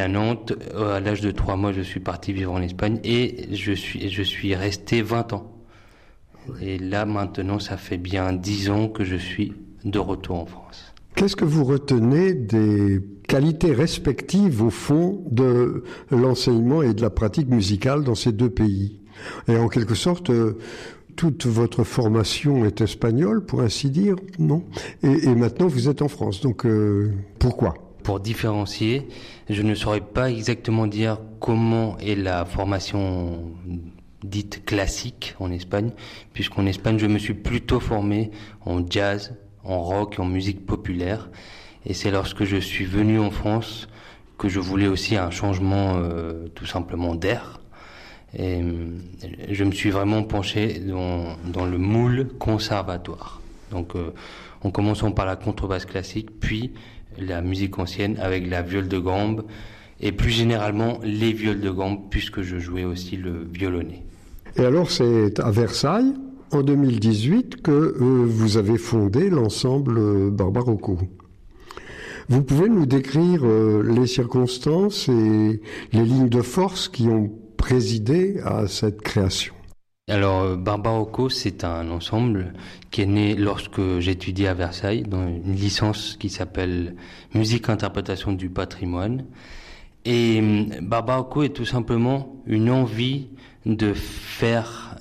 à Nantes. À l'âge de 3 mois, je suis parti vivre en Espagne et je suis resté 20 ans. Et là, maintenant, ça fait bien 10 ans que je suis de retour en France. Qu'est-ce que vous retenez des qualités respectives, au fond, de l'enseignement et de la pratique musicale dans ces deux pays? Et en quelque sorte, toute votre formation est espagnole, pour ainsi dire, non? Et maintenant, vous êtes en France. Donc, pourquoi? Pour différencier, je ne saurais pas exactement dire comment est la formation dite classique en Espagne, puisqu'en Espagne, je me suis plutôt formé en jazz, en rock, en musique populaire. Et c'est lorsque je suis venu en France que je voulais aussi un changement tout simplement d'air. Et je me suis vraiment penché dans le moule conservatoire. Donc en commençant par la contrebasse classique, puis la musique ancienne avec la viole de gambe, et plus généralement les viols de gambe, puisque je jouais aussi le violonnet. Et alors c'est à Versailles, en 2018, que vous avez fondé l'ensemble Barbaroco. Vous pouvez nous décrire les circonstances et les lignes de force qui ont présidé à cette création? Alors, Barbaroco, c'est un ensemble qui est né lorsque j'étudiais à Versailles, dans une licence qui s'appelle Musique Interprétation du Patrimoine. Et Barbaroco est tout simplement une envie de faire,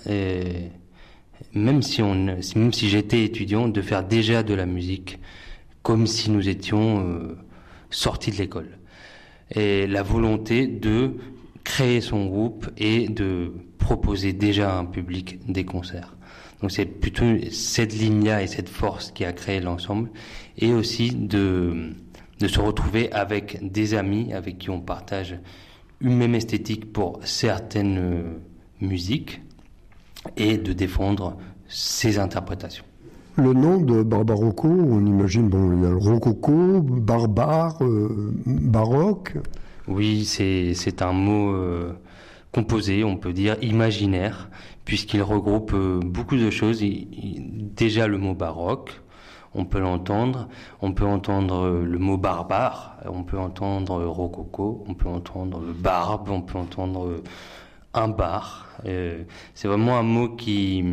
même si j'étais étudiant, de faire déjà de la musique, comme si nous étions sortis de l'école. Et la volonté de créer son groupe et de proposer déjà à un public des concerts. Donc c'est plutôt cette ligne-là et cette force qui a créé l'ensemble, et aussi de se retrouver avec des amis avec qui on partage une même esthétique pour certaines musiques et de défendre ces interprétations. Le nom de Barbaroco, on imagine, il y a le rococo, barbare, baroque. Oui, c'est un mot composé, on peut dire imaginaire, puisqu'il regroupe beaucoup de choses. Déjà le mot baroque, on peut l'entendre. On peut entendre le mot barbare, on peut entendre rococo, on peut entendre barbe, on peut entendre un bar. C'est vraiment un mot qui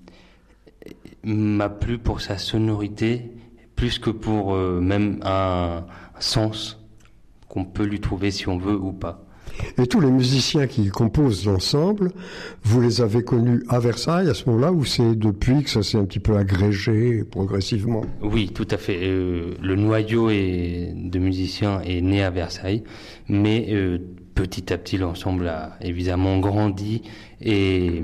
m'a plu pour sa sonorité, plus que pour même un sens qu'on peut lui trouver si on veut ou pas. Et tous les musiciens qui composent l'ensemble, vous les avez connus à Versailles à ce moment-là, ou c'est depuis que ça s'est un petit peu agrégé progressivement? Oui, tout à fait. Le noyau de musiciens est né à Versailles, mais petit à petit l'ensemble a évidemment grandi, et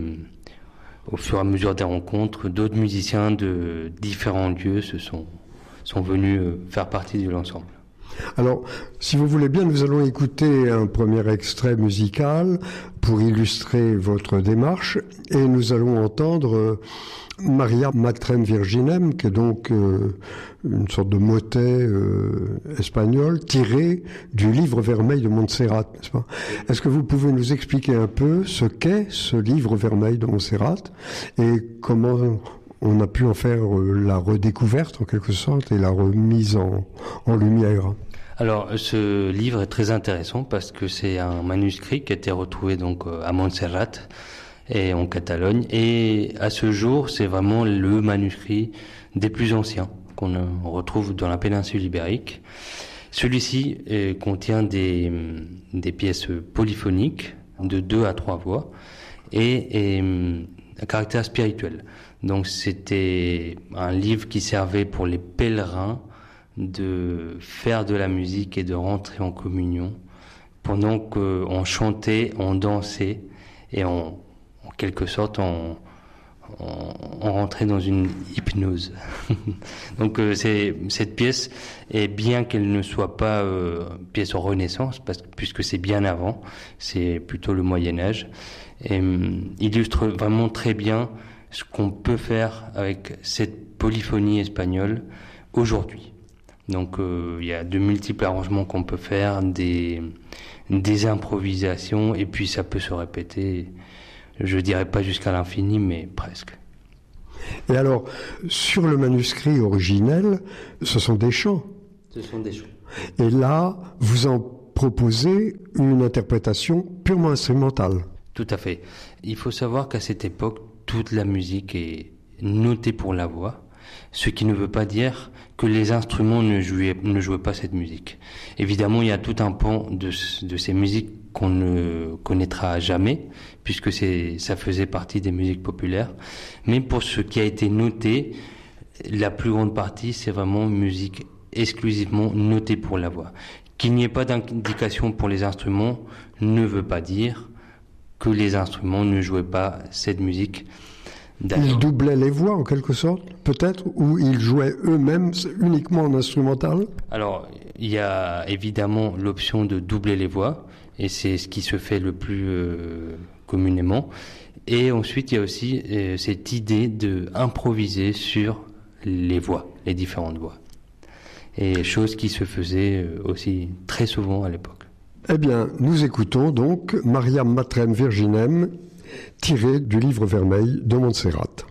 au fur et à mesure des rencontres, d'autres musiciens de différents lieux sont venus faire partie de l'ensemble. Alors, si vous voulez bien, nous allons écouter un premier extrait musical pour illustrer votre démarche, et nous allons entendre Maria Matrem Virginem, qui est donc une sorte de motet espagnol tiré du livre vermeil de Montserrat, n'est-ce pas? Est-ce que vous pouvez nous expliquer un peu ce qu'est ce livre vermeil de Montserrat et comment on a pu en faire la redécouverte en quelque sorte et la remise en lumière? Alors, ce livre est très intéressant parce que c'est un manuscrit qui a été retrouvé donc à Montserrat et en Catalogne, et à ce jour, c'est vraiment le manuscrit des plus anciens qu'on retrouve dans la péninsule ibérique. Celui-ci contient des pièces polyphoniques de 2 à 3 voix et à caractère spirituel. Donc c'était un livre qui servait pour les pèlerins de faire de la musique et de rentrer en communion pendant qu'on chantait, on dansait et en quelque sorte on rentrait dans une hypnose. Donc cette pièce, et bien qu'elle ne soit pas pièce en Renaissance, puisque c'est bien avant, c'est plutôt le Moyen-Âge, illustre vraiment très bien ce qu'on peut faire avec cette polyphonie espagnole aujourd'hui. Donc il y a de multiples arrangements qu'on peut faire, des improvisations, et puis ça peut se répéter, je dirais pas jusqu'à l'infini, mais presque. Et alors, sur le manuscrit originel, ce sont des chants. Ce sont des chants. Et là, vous en proposer une interprétation purement instrumentale. Tout à fait. Il faut savoir qu'à cette époque, toute la musique est notée pour la voix, ce qui ne veut pas dire que les instruments ne jouaient pas cette musique. Évidemment, il y a tout un pan de ces musiques qu'on ne connaîtra jamais, puisque ça faisait partie des musiques populaires. Mais pour ce qui a été noté, la plus grande partie, c'est vraiment musique exclusivement notée pour la voix. Qu'il n'y ait pas d'indication pour les instruments ne veut pas dire que les instruments ne jouaient pas cette musique. Ils doublaient les voix en quelque sorte, peut-être, ou ils jouaient eux-mêmes uniquement en instrumental? Alors, il y a évidemment l'option de doubler les voix, et c'est ce qui se fait le plus communément. Et ensuite, il y a aussi cette idée d'improviser sur les voix, les différentes voix. Et chose qui se faisait aussi très souvent à l'époque. Eh bien, nous écoutons donc Mariam Matrem Virginem, tiré du livre vermeil de Montserrat.